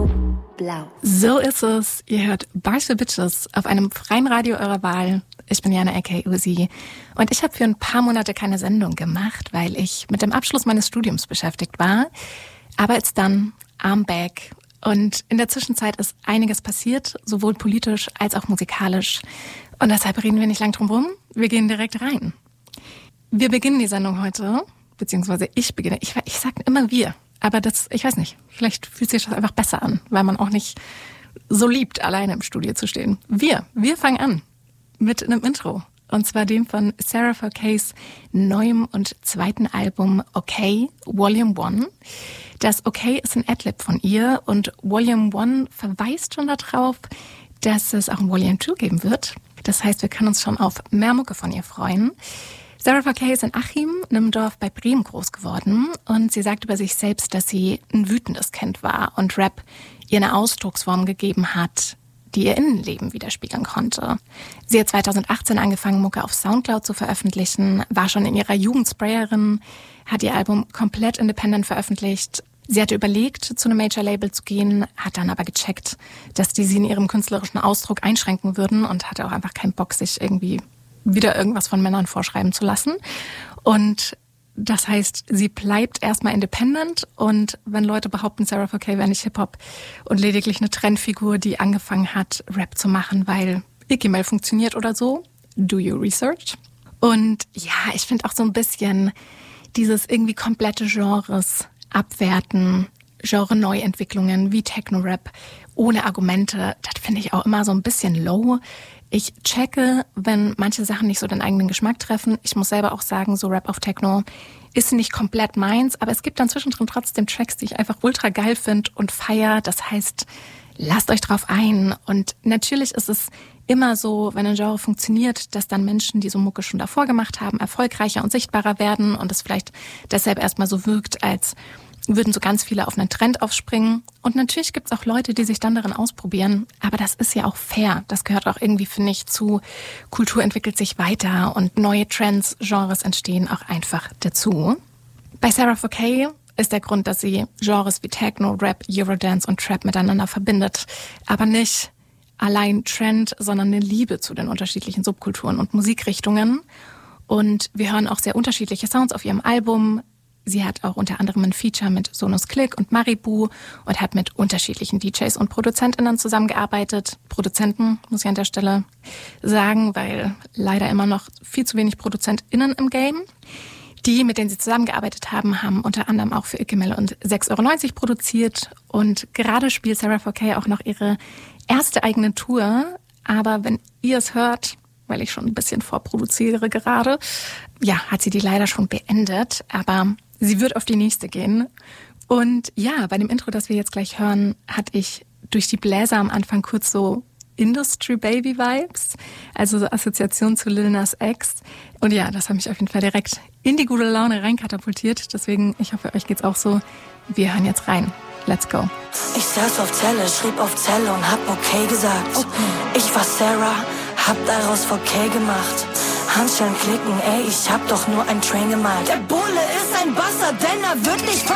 Blau. So ist es. Ihr hört Bars for Bitches auf einem freien Radio eurer Wahl. Ich bin Jana aka Uzi und ich habe für ein paar Monate keine Sendung gemacht, weil ich mit dem Abschluss meines Studiums beschäftigt war. Aber jetzt dann, I'm back. Und in der Zwischenzeit ist einiges passiert, sowohl politisch als auch musikalisch. Und deshalb reden wir nicht lang drum rum. Wir gehen direkt rein. Wir beginnen die Sendung heute, beziehungsweise ich beginne. Ich sage immer wir. Aber ich weiß nicht, vielleicht fühlt sich das einfach besser an, weil man auch nicht so liebt, alleine im Studio zu stehen. Wir fangen an mit einem Intro. Und zwar dem von Sarah 4K's neuem und zweiten Album Okay, Volume 1. Das Okay ist ein Adlib von ihr und Volume 1 verweist schon darauf, dass es auch ein Volume 2 geben wird. Das heißt, wir können uns schon auf mehr Mucke von ihr freuen. Sarah 4K ist in Achim, einem Dorf bei Bremen, groß geworden und sie sagt über sich selbst, dass sie ein wütendes Kind war und Rap ihr eine Ausdrucksform gegeben hat, die ihr Innenleben widerspiegeln konnte. Sie hat 2018 angefangen, Mucke auf Soundcloud zu veröffentlichen, war schon in ihrer Jugend Sprayerin, hat ihr Album komplett independent veröffentlicht. Sie hatte überlegt, zu einem Major-Label zu gehen, hat dann aber gecheckt, dass die sie in ihrem künstlerischen Ausdruck einschränken würden und hatte auch einfach keinen Bock, sich irgendwie wieder irgendwas von Männern vorschreiben zu lassen. Und das heißt, sie bleibt erstmal independent und wenn Leute behaupten, Sarah 4K wäre nicht Hip-Hop und lediglich eine Trendfigur, die angefangen hat, Rap zu machen, weil Icky-Mail funktioniert oder so, do your research. Und ja, ich finde auch so ein bisschen dieses irgendwie komplette Genres abwerten, Genre-Neuentwicklungen wie Techno-Rap ohne Argumente, das finde ich auch immer so ein bisschen low. Ich checke, wenn manche Sachen nicht so den eigenen Geschmack treffen. Ich muss selber auch sagen, so Rap auf Techno ist nicht komplett meins, aber es gibt dann zwischendrin trotzdem Tracks, die ich einfach ultra geil finde und feier. Das heißt, lasst euch drauf ein. Und natürlich ist es immer so, wenn ein Genre funktioniert, dass dann Menschen, die so Mucke schon davor gemacht haben, erfolgreicher und sichtbarer werden und es vielleicht deshalb erstmal so wirkt, als würden so ganz viele auf einen Trend aufspringen. Und natürlich gibt es auch Leute, die sich dann darin ausprobieren. Aber das ist ja auch fair. Das gehört auch irgendwie, finde ich, zu Kultur entwickelt sich weiter und neue Trends, Genres entstehen auch einfach dazu. Bei Sarah 4K ist der Grund, dass sie Genres wie Techno, Rap, Eurodance und Trap miteinander verbindet. Aber nicht allein Trend, sondern eine Liebe zu den unterschiedlichen Subkulturen und Musikrichtungen. Und wir hören auch sehr unterschiedliche Sounds auf ihrem Album. Sie hat auch unter anderem ein Feature mit Sonus Click und Maribu und hat mit unterschiedlichen DJs und ProduzentInnen zusammengearbeitet. Produzenten, muss ich an der Stelle sagen, weil leider immer noch viel zu wenig ProduzentInnen im Game. Die, mit denen sie zusammengearbeitet haben, haben unter anderem auch für Icky-Mail und 6,90 € produziert. Und gerade spielt Sarah 4K auch noch ihre erste eigene Tour. Aber wenn ihr es hört, weil ich schon ein bisschen vorproduziere gerade, ja, hat sie die leider schon beendet. Aber sie wird auf die nächste gehen. Und ja, bei dem Intro, das wir jetzt gleich hören, hatte ich durch die Bläser am Anfang kurz so Industry Baby Vibes, also so Assoziation zu Lil Nas X. Und ja, das hat mich auf jeden Fall direkt in die gute Laune reinkatapultiert. Deswegen, ich hoffe, euch geht's auch so. Wir hören jetzt rein. Let's go. Ich saß auf Zelle, schrieb auf Zelle und hab okay gesagt. Ich war Sarah, hab daraus 4K gemacht. Handschellen klicken, ey, ich hab doch nur ein Train gemalt. Der Bulle ist ein Bastard, denn er wird nicht